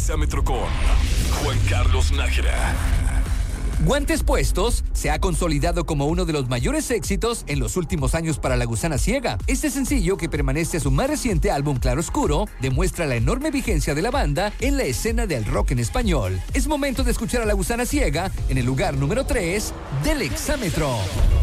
Exámetro con Juan Carlos Nájera. Guantes Puestos se ha consolidado como uno de los mayores éxitos en los últimos años para La Gusana Ciega. Este sencillo, que permanece a su más reciente álbum Claroscuro, demuestra la enorme vigencia de la banda en la escena del rock en español. Es momento de escuchar a La Gusana Ciega en el lugar número 3 del Exámetro.